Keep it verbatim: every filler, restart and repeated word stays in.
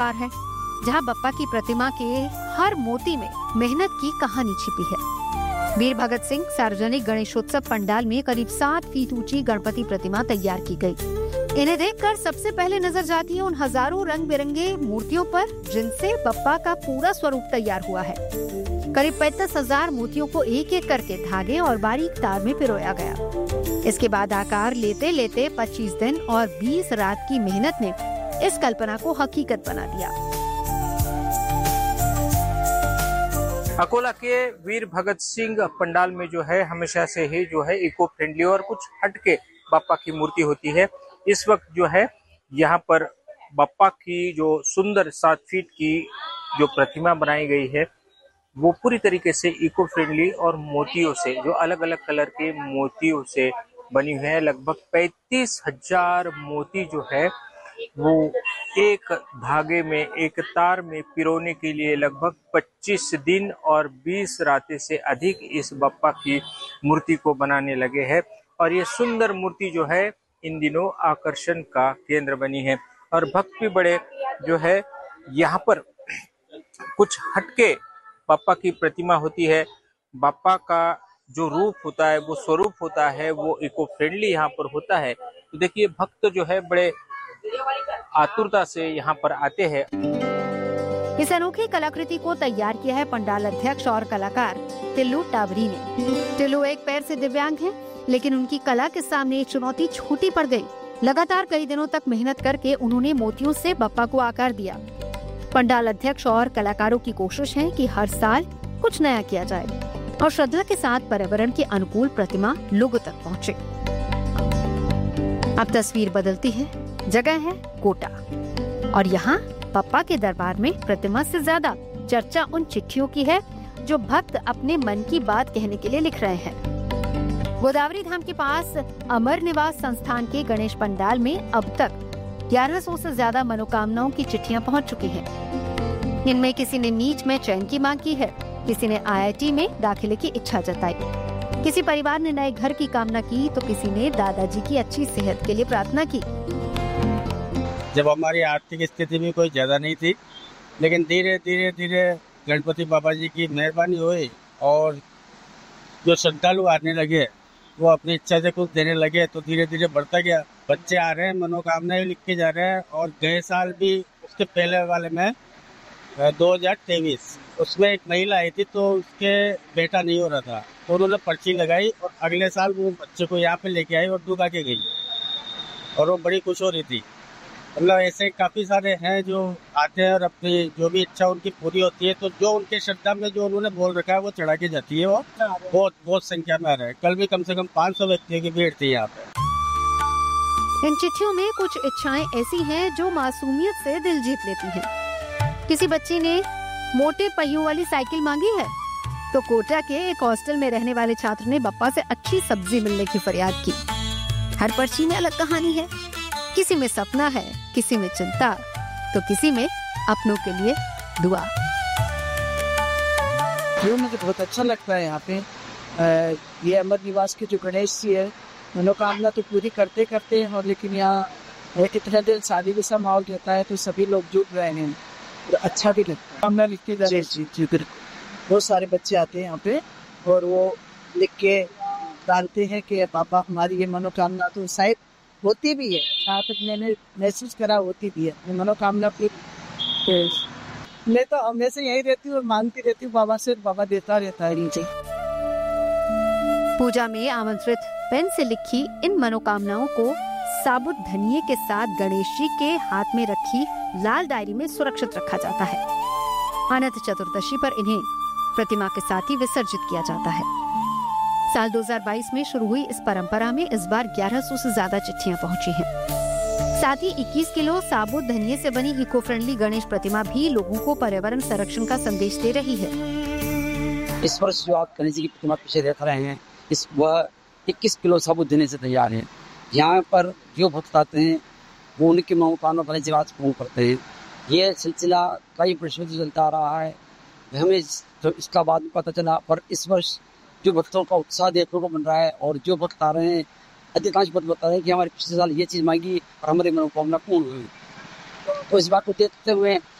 दरबार है, जहाँ बप्पा की प्रतिमा के हर मोती में मेहनत की कहानी छिपी है। वीर भगत सिंह सार्वजनिक गणेशोत्सव पंडाल में करीब सात फीट ऊंची गणपति प्रतिमा तैयार की गई। इन्हें देखकर सबसे पहले नजर जाती है उन हजारों रंग बिरंगे मूर्तियों पर, जिनसे बप्पा का पूरा स्वरूप तैयार हुआ है। करीब पैंतीस हजार मूर्तियों को एक एक करके धागे और बारीक तार में पिरोया गया। इसके बाद आकार लेते लेते पच्चीस दिन और बीस रात की मेहनत ने इस कल्पना को हकीकत बना दिया। अकोला के वीर भगत सिंह पंडाल में जो है हमेशा से ही जो है इको फ्रेंडली और कुछ हटके बप्पा की मूर्ति होती है। इस वक्त जो है यहाँ पर बप्पा की जो सुंदर सात फीट की जो प्रतिमा बनाई गई है वो पूरी तरीके से इको फ्रेंडली और मोतियों से, जो अलग अलग कलर के मोतियों से बनी हुई है। लगभग पैंतीस हजार मोती जो है वो एक धागे में, एक तार में पिरोने के लिए लगभग पच्चीस दिन और बीस रातें से अधिक इस बप्पा की मूर्ति को बनाने लगे हैं। और ये सुंदर मूर्ति जो है इन दिनों आकर्षण का केंद्र बनी है। और भक्त भी बड़े जो है यहाँ पर कुछ हटके बप्पा की प्रतिमा होती है। बप्पा का जो रूप होता है, वो स्वरूप होता है, वो इको फ्रेंडली यहाँ पर होता है। तो देखिए भक्त जो है बड़े आतुरता से यहाँ पर आते हैं। इस अनोखी कलाकृति को तैयार किया है पंडाल अध्यक्ष और कलाकार टिल्लू टावरी ने। टिल्लू एक पैर से दिव्यांग हैं, लेकिन उनकी कला के सामने चुनौती छोटी पड़ गई। लगातार कई दिनों तक मेहनत करके उन्होंने मोतियों से बप्पा को आकार दिया। पंडाल अध्यक्ष और कलाकारों की कोशिश है कि हर साल कुछ नया किया जाए और श्रद्धा के साथ पर्यावरण के अनुकूल प्रतिमा लोगों तक पहुँचे। अब तस्वीर बदलती है। जगह है कोटा और यहाँ बप्पा के दरबार में प्रतिमा से ज्यादा चर्चा उन चिट्ठियों की है जो भक्त अपने मन की बात कहने के लिए लिख रहे हैं। गोदावरी धाम के पास अमर निवास संस्थान के गणेश पंडाल में अब तक ग्यारह सौ से ज्यादा मनोकामनाओं की चिट्ठियां पहुंच चुकी हैं। इनमें किसी ने नीट में चयन की मांग की है, किसी ने आई आई टी में दाखिले की इच्छा जताई, किसी परिवार ने नए घर की कामना की, तो किसी ने दादाजी की अच्छी सेहत के लिए प्रार्थना की। जब हमारी आर्थिक स्थिति भी कोई ज्यादा नहीं थी, लेकिन धीरे धीरे धीरे गणपति बाबा जी की मेहरबानी हुई और जो श्रद्धालु आने लगे वो अपनी इच्छा से कुछ देने लगे, तो धीरे धीरे बढ़ता गया। बच्चे आ रहे हैं, मनोकामनाएं लिख के जा रहे हैं। और गए साल भी उसके पहले वाले में दो हजार तेईस उसमें एक महिला आई थी, तो उसके बेटा नहीं हो रहा था, तो उन्होंने पर्ची लगाई और अगले साल वो बच्चे को यहाँ पे लेके आई और दुगा के गई और वो बड़ी खुश हो रही थी। मतलब ऐसे काफी सारे हैं जो आते हैं और अपनी जो भी इच्छा उनकी पूरी होती है, तो जो उनके श्रद्धा में जो उन्होंने बोल रखा है वो चढ़ा के जाती है। वो बहुत बहुत संख्या में आ रहे हैं। कल भी कम से कम पाँच सौ व्यक्तियों की भीड़ थी यहाँ पे। इन चिट्ठियों में कुछ इच्छाएं ऐसी हैं जो मासूमियत से दिल जीत लेती हैं। किसी बच्ची ने मोटे पहियों वाली साइकिल मांगी है, तो कोटा के एक हॉस्टल में रहने वाले छात्र ने बप्पा से अच्छी सब्जी मिलने की फरियाद की। हर पर्ची में अलग कहानी है। किसी में सपना है, किसी में चिंता, तो किसी में अपनों के लिए दुआ। ये मुझे बहुत अच्छा लगता है यहाँ पे। आ, ये अमर निवास के जो गणेश जी है, मनोकामना तो पूरी करते करते हैं, और लेकिन यहाँ इतने दिन शादी जैसा माहौल रहता है तो सभी लोग जुड़ रहे हैं, तो अच्छा भी लगता है। कामना लिख के जी जी जी बहुत सारे बच्चे आते हैं यहाँ पे और वो लिख के डालते हैं कि पापा हमारी ये मनोकामना तो शायद होती भी है। यहाँ तक मैंने महसूस करा होती भी है मनोकामना पूरी। मैं तो हमेशा यही रहती हूँ और मांगती रहती हूँ बाबा से, बाबा देता रहता है नीचे। पूजा में आमंत्रित पेन से लिखी इन मनोकामनाओं को साबुत धनिये के साथ गणेश जी के हाथ में रखी लाल डायरी में सुरक्षित रखा जाता है। अनंत चतुर्दशी पर इन्हें प्रतिमा के साथ ही विसर्जित किया जाता है। साल दो हज़ार बाईस में शुरू हुई इस परंपरा में इस बार ग्यारह सौ से ज्यादा चिट्ठियां पहुंची हैं। साथ ही इक्कीस किलो साबुत धनिये से बनी इको फ्रेंडली गणेश प्रतिमा भी लोगों को पर्यावरण संरक्षण का संदेश दे रही है। इस वर्ष जो आप गणेश जी की प्रतिमा पीछे देख रहे हैं, इस वह इक्कीस किलो साबुत धनिये से तैयार है। यहाँ पर जो भक्त आते हैं वो उनकी मनोकामना गणेश जी पूर्ण करते हैं। ये सिलसिला कई वर्षों से चलता आ रहा है, हमें तो इसका बाद में पता चला, पर इस वर्ष जो भक्तों का उत्साह देखने को मिल रहा है और जो भक्त आ रहे हैं, अधिकांश भक्त बता रहे हैं कि हमारे पिछले साल ये चीज मांगी और हमारी मनोकामना पूर्ण हुई। तो इस बात को देखते हुए